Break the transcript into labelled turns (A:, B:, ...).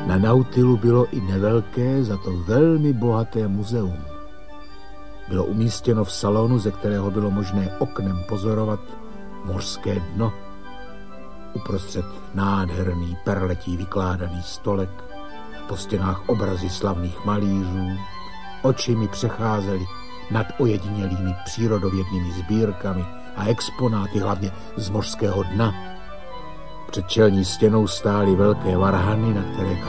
A: Na Nautilu bylo i nevelké, za to velmi bohaté muzeum. Bylo umístěno v salonu, ze kterého bylo možné oknem pozorovat mořské dno. Uprostřed nádherný perletí vykládaný stolek, po stěnách obrazy slavných malířů. Oči mi přecházely nad ojedinělými přírodovědnými sbírkami a exponáty, hlavně z mořského dna. Před čelní stěnou stály velké varhany, na které